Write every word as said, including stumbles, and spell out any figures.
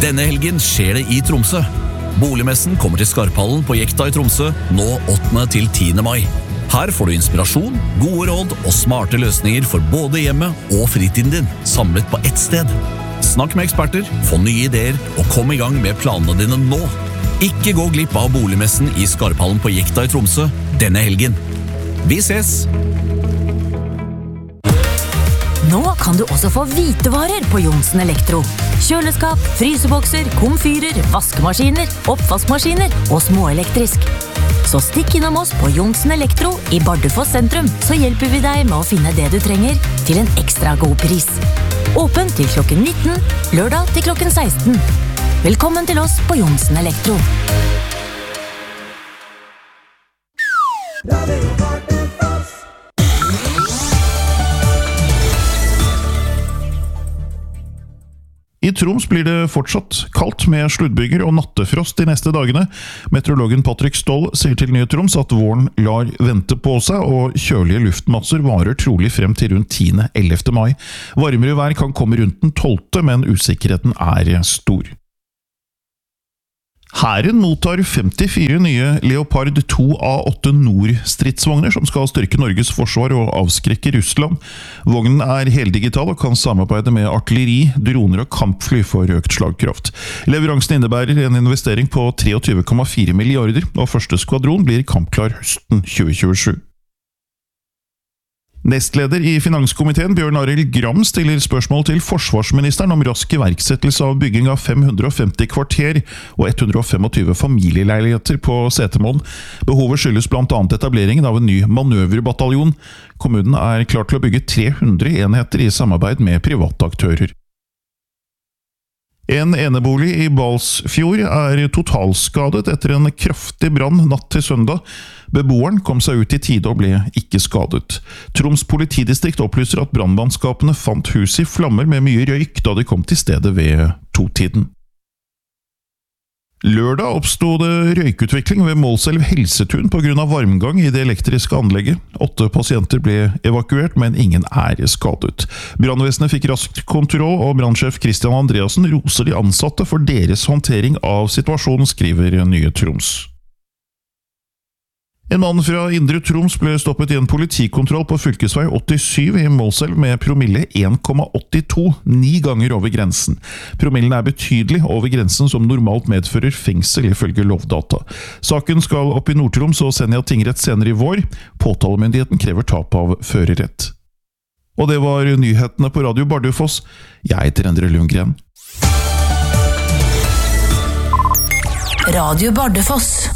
Denne helgen skjer det i Tromsø. Boligmessen kommer til Skarphallen på Jekta i Tromsø nå åttende til tiende mai. Her får du inspirasjon, gode råd og smarte løsninger for både hjemmet og fritiden din, samlet på ett sted. Snakk med eksperter, få nye ideer og kom i gang med planene dine nå. Ikke gå glipp av boligmessen i Skarphallen på Jekta i Tromsø denne helgen. Vi ses! Nå kan du også få hvitevarer på Johnsen Elektro. Kjøleskap, frysebokser, komfyrer, vaskemaskiner, oppvaskmaskiner og småelektrisk. Så stikk innom oss på Johnsen Elektro i Bardufoss sentrum, så hjelper vi deg med å finne det du trenger til en ekstra god pris. Åpen til klokken nitten, lørdag til klokken seksten. Velkommen til oss på Johnsen Elektro. I Troms blir det fortsatt kaldt med sluddbyger og nattefrost de neste dagene. Meteorologen Patrick Stoll sier til Nye Troms at våren lar vente på seg, og kjølige luftmasser varer trolig frem til rundt tiende til ellevte mai. Varmere vær kan komme rundt den tolvte, men usikkerheten er stor. Hæren mottar femtifire nye Leopard to A åtte Nord-stridsvogner som skal styrke Norges forsvar og avskrekke Russland. Vognen er heldigital og kan samarbeide med artilleri, droner og kampfly for økt slagkraft. Leveransen innebærer en investering på treogtyve komma fire milliarder, og første skvadron blir kampklar høsten tjue tjuesju. Nestleder i Finanskomiteen Bjørn Arild Gram stiller spørsmål til forsvarsministeren om rask iverksettelse av bygging av fem hundre og femti kvarter og ett hundre og tjuefem familieleiligheter på Setermoen. Behovet skyldes blant annet etableringen av en ny manøverbataljon. Kommunen er klar til å bygge tre hundre enheter i samarbeid med private aktører. En enebolig i Balsfjord er totalskadet etter en kraftig brann natt til søndag. Beboeren kom seg ut i tide og ble ikke skadet. Troms politidistrikt opplyser at brannmannskapene fant huset i flammer med mye røyk da de kom til stedet ved totiden. Lørdag oppstod det røykutvikling ved Målselv Helsetun på grunn av varmgang i det elektriske anlegget. Åtte pasienter ble evakuert, men ingen er skadet. Brannvesenet fikk raskt kontroll, og brannsjef Christian Andreasen roser de ansatte for deres håndtering av situasjonen, skriver Nye Troms. En mann fra Indre Troms ble stoppet i en politikontroll på fylkesvei åttisyv i Målselv med promille en komma åttito, ni ganger over grensen. Promillen er betydelig over grensen som normalt medfører fengsel ifølge Lovdata. Saken skal opp i Nord-Troms og Senja tingrett senere i vår. Påtalemyndigheten krever tap av førerrett. Og det var nyhetene på Radio Bardufoss. Jeg heter Endre Lundgren. Radio Bardufoss.